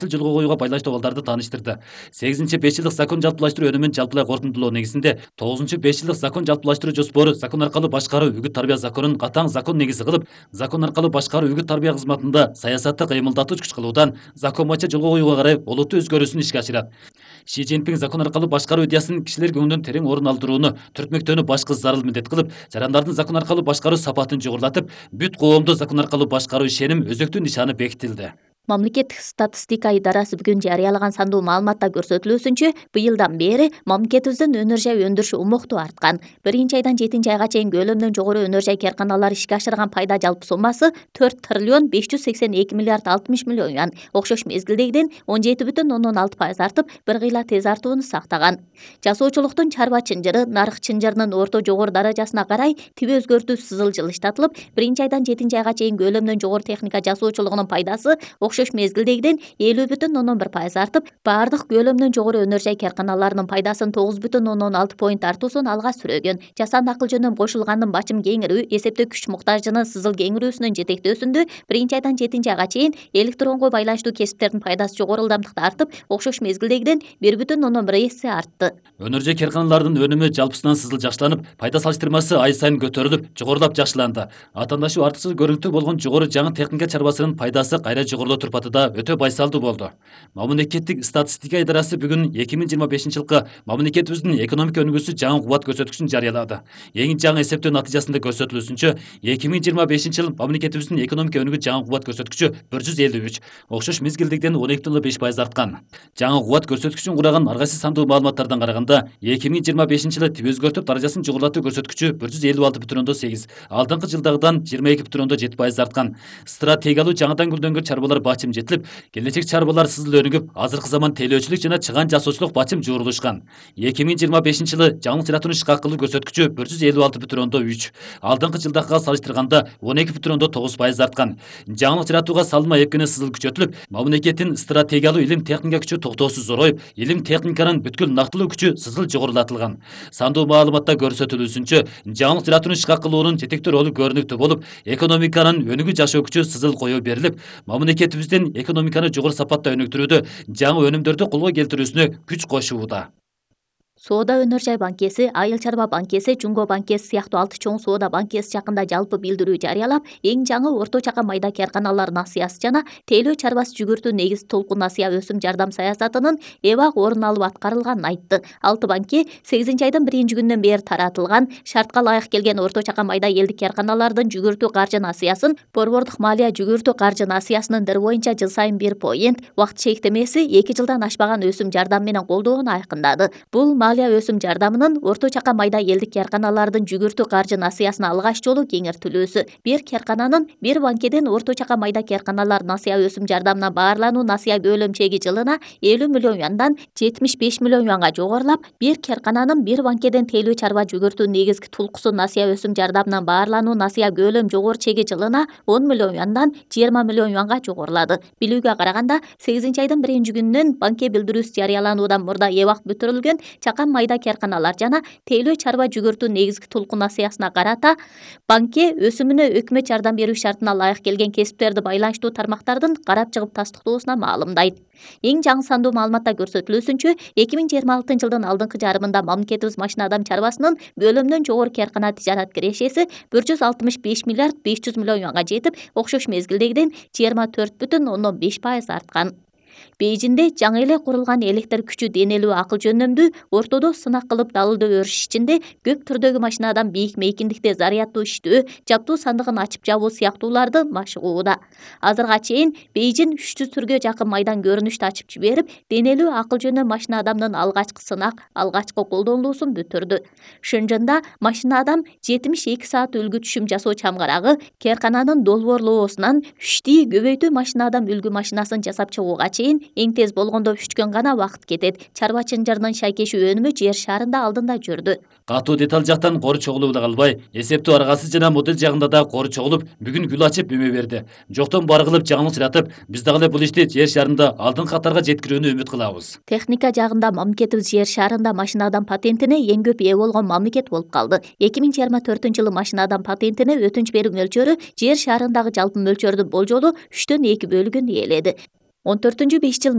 жолго коюуга байланыштуу абалдарды тааныштырды. 8-5 жылдык закон жалпылаштыруу өнүмүн жалпылай корутундулоо негизинде 9-5 жылдык закон жалпылаштыруу жоспору закон аркылуу башкаруу үгүт тарбия законун катаң закон негизи кылып, закон аркылуу башкаруу үгүт тарбия кызматында саясатты кыймылдатууч күч кылуудан закон боюнча жолго коюуга карай олуттуу өзгөрүүсүн ишке ашырат. Ши Цзиньпин закон аркылуу башкаруу идеясын кишилер көңүлүнөн терең орун алдырууну түртмөктөөнү башкы зарыл милдет кылып, жарандардын закон аркылуу башкаруу сапатын жогорулатып, бүт коомду закон аркылуу башкаруу ишеним өзөктүү нишаны бекитилди. Мамлекеттик статистика идарасы бүгүн жарыялаган сандуу маалыматта көрсөтүлүүсүнчө, быйылдан бери мамлекетибиздин өнөр жай өндүрүшү умуктуу арткан. 1-айдан 7-айга чейин көлөмүнөн жогору өнөр жай карканалары ишке ашырган пайда жалпы суммасы 4 триллион 582 миллиард 60 миллион юан. Окшош мезгилдегиден 17,6% артып, бир кыйла тез артууну сактаган. Жасоочулуктун чарба чынжыры, нарык чынжырынын орто жогору даражасына карай тип өзгөртүү сызыл жылыштатылып, 1-айдан 7-айга чейин көлөмүнөн жогору техника жасоочулугунун пайдасы окшош мезгилдегиден 50,1% артып, баардык көлөмүнөн жогору өнөр жай карканаларынын пайдасын 9,6 поинт артуусун алга сүрөгөн. Жасанды акыл жөнүнөн кошулгандын бачым кеңирүү, эсептөө күч муктажынын сызыл кеңирүүсүнүн жетектөөсүндө 1-айдан 7-айга чейин электронго байланыштуу кесиптердин пайдасы жогору ылдамдыкта артып, окшош мезгилдегиден 1,1 эсе артты. Өнөр жай карканалардын өнүмү жалпысынан сызыл жакшыланып, пайда салыштырмасы ай сайын көтөрүлүп, жогорулап жакшыланды. Атаандашуу артыкчыл көрүнүктүү болгон жогору жаңы техника чарбасынын пайдасы кайра жогорулоо турпаты да өтө байсалдуу болду. Мамлекеттик статистика идарасы бүгүн 2025 жылкы мамлекетибиздин экономика өнүгүүсү жаңы кубат көрсөткүчүн жарыялады. Эң жаңы эсептөө натыйжасында көрсөтүлүүсүнчө, 2025 жыл мамлекетибиздин экономика өнүгүү жаңы кубат көрсөткүчү 153, окшош мезгилдегиден 12,5% арткан. Жаңы кубат көрсөткүчүн кураган ар кайсы сандуу маалыматтардан караганда, 2025 жылы тип өзгөртүп даражасын жогорулатуу көрсөткүчү 156,8, алдыңкы жылдагыдан 22,7% арткан. Стратегиялуу жаңыдан гүлдөнгөн чарбалар бачым жетилип, келечек чарбалар сызыл өнүгүп, азыркы заман телөөчүлүк жана чыган жасоочулук бачым жуурулушкан. 2025 жылы жаңылык жаратууну ишке акылуу көрсөткүчү 156,3, алдыңкы жылдакыга салыштырганда 12,9% арткан. Жаңылык жаратууга салынма эпкене сызыл күчөтүлүп, мамлекеттин стратегиялуу илим техника күчү токтоосуз зороюп, илим техниканын бүткүл нактылуу күчү сызыл жогорулатылган. Сандуу маалыматта көрсөтүлүүсүнчө, жаңылык жаратууну ишке акылуунун жетектөө ролу көрүнүктүү болуп, экономиканын өнүгүү жашоо күчү сызыл коюу берилип, мамлекетибиздин экономиканы жогору сапатта өнүктүрүүдө, жаңы өнүмдөрдү колго келтирүүсүнө күч кошууда. Соода өнөр жай банкеси, Айыл чарба банкеси, Жумго банкеси сыяктуу 6 чоң соода банкеси жакында жалпы билдирүү жарыялап, эң жаңы орто чакан майда карканалар насыясы жана тейлөө чарбасы жүгүртүү негиз толкун насыя өсүм жардам саясатынын эбак орун алып аткарылганын айтты. 6 банки 8-айдын 1-күнүнөн бери таратылган шартка ылайык келген орто чакан майда элдик карканалардын жүгүртүү каржы насыясын борбордук малия жүгүртүү каржы насыясынын дыр боюнча жыл сайын 1 поинт, убакыт чектемеси 2 жылдан ашпаган өсүм жардам менен колдоону айкындады. Бул малия өсүм жардамынын орто чакан майда элдик карканалардын жүгүртүү каржы насыясына алгач жолу кеңиртилүүсү. Бир каркананын бир банкеден орто чакан майда карканалар насыя өсүм жардамына баарлануу насыя көлөм чеги жылына 50 миллион юандан 75 миллион юанга жогорулап, бир каркананын бир банкеден тейлөө чарба жүгүртүү негизги тулкусу насыя өсүм жардамына баарлануу насыя көлөм жогору чеги жылына 10 миллион юандан 20 миллион юанга жогорулады. Билүүгө караганда, 8-айдын 1-күнүнөн банке билдирүүсү жарыялануудан мурда эбак бүтүрүлгөн чакан майда карканалар жана тейлөө чарба жүгүртүү негизги толкун насыясына карата банке өсүмүнө өкмөт жардам берүү шартына ылайык келген кесиптерди байланыштуу тармактардын карап чыгып тастыктоосуна маалымдайт. Эң жаңы сандуу маалыматта көрсөтүлүүсүнчө, 2026 жылдын алдыңкы жарымында мамлекетибиз машина адам чарбасынын көлөмүнөн жогору каркана тижарат кирешеси 165 миллиард 500 миллион юанга жетип, окшош мезгилдегиден 24,5% арткан. Бейжинде жаңы эле курулган электр күчү денелүү акыл жөнөмдүү ортодо сынак кылып далылдоо өрүш ичинде көп түрдөгү машинадан бийик мейкиндикте заряддуу иштөө, жаптуу сандыгын ачып жабуу сыяктууларды машыгууда. Азырга чейин Бейжин 300 түргө жакын майдан көрүнүштү ачып жиберип, денелүү акыл жөнөм машина адамдын алгачкы сынак, алгачкы колдонулуусун бүтүрдү. Шынжында машина адам 72 саат үлгү түшүм жасоо чамгарагы, каркананын долбоорлоосунан 3D көбөйтүү машина адам үлгү машинасын жасап чыгууга чейин эң тез болгондо 3 күн гана убакыт кетет. Чарба чынжырынын шайкешүү өнүмү жер шарында алдында жүрдү. Катуу деталь жактан кор чогулуп эле калбай, эсептөө аргасы жана модель жагында да кор чогулуп, бүгүн гүл ачып үмө берди. Жоктон бар кылып жаңылык жаратып, биз дагы эле бул ишти жер шарында алдыңкы катарга жеткирүүнү үмүт кылабыз. Техника жагында мамлекетибиз жер шарында машина адам патентине эң көп ээ болгон мамлекет болуп калды. 2024 жылы машина адам патентине өтүнүч берүү мөлчөрү жер шарындагы жалпы мөлчөрдүн болжолу 3/2 бөлүгүн ээледи. 14-5 жыл